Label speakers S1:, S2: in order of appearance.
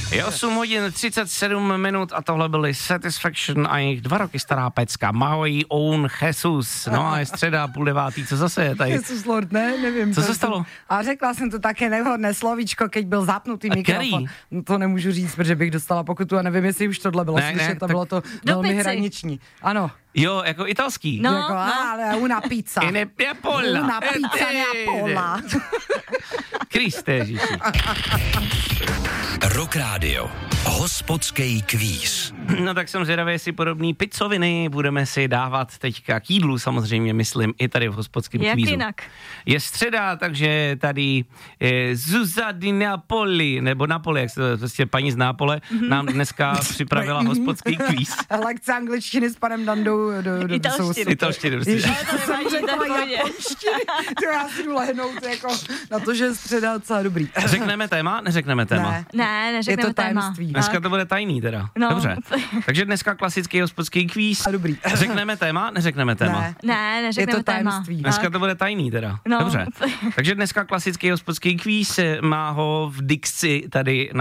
S1: Je 8 hodin 37 minut a tohle byly Satisfaction a jejich 2 roky stará pecka. My Own Jesus. No a je středa, 8:30, co zase je tady?
S2: Jesus Lord, ne, nevím.
S1: Co se stalo?
S2: A řekla jsem to také nevhodné slovíčko, keď byl zapnutý mikrofon. No, to nemůžu říct, protože bych dostala pokutu a nevím, jestli už tohle bylo slyšet, to bylo to velmi hraniční. Ano.
S1: Jo, jako italský.
S2: No, jako, ale una pizza.
S1: In Neapola.
S2: Una pizza Neapola.
S1: Kriste Ježíši.
S3: Rock Radio. Hospodský kvíz.
S1: No tak jsem zvědavý, jestli podobný pizzoviny budeme si dávat teďka k jídlu, samozřejmě myslím, i tady v hospodském kvízu.
S4: Jak jinak?
S1: Je středa, takže tady Zuza di Napoli, nebo Napoli, jak se to prostě paní z Nápole, nám dneska připravila hospodský kvíz.
S2: Lekce angličtiny s panem Dandou do
S4: Italštiny.
S1: Italštiny,
S2: Ježiš,
S4: to
S2: to jsem řekla japonštiny. To já si jdu lehnout jako na to, že je středa docela dobrý.
S1: Řekneme téma? Neřekneme téma.
S4: Ne, neřekneme
S2: je to
S4: téma.
S2: tajemství.
S1: Dneska to bude tajný teda.
S4: No.
S1: Dobře. Takže dneska klasický hospodský kvíz.
S2: Dobrý.
S1: Řekneme téma? Neřekneme téma.
S4: Ne, neřekneme
S2: je to
S4: téma.
S2: tajemství.
S1: Dneska to bude tajný teda.
S4: No.
S1: Dobře. Takže dneska klasický hospodský kvíz, má ho v dikci tady